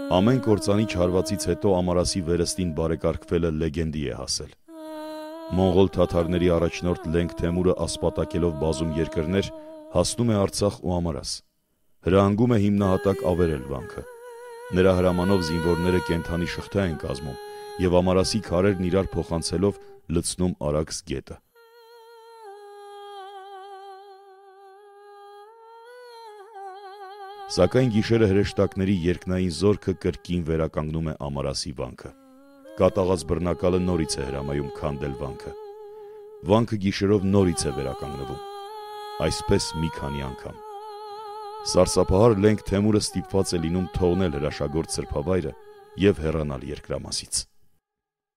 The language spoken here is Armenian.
Ամեն կործանիչ հարվածից հետո Ամարասի վերստին բարեկարգվելը լեգենդի է հասել։ Մոնղոլ թաթարների առաջնորդ Լենգ Թեմուրը ասպատակելով բազում երկրներ հասնում է Արցախ ու Ամարաս։ Հրահանգում է հիմնահատակ ավերել վանքը։ Նրա հրամանով զինվորները կենդանի շղթա են կազմում և Ամարասի քարերն իրար փոխանցելով լցնում Արաքս գետը։ Սակայն գիշերը հրեշտակների երկնային զորքը կրկին վերականգնում է Ամարասի վանքը։ Կատաղած բռնակալը նորից է հրամայում քանդել վանքը։ Վանքը գիշերով նորից է վերականգնվում։ Այսպես մի քանի անգամ։ Սարսափահար Լենգ Թեմուրը ստիպված է լինում թողնել հրաշագործ սրբավայրը և հեռանալ երկրամասից։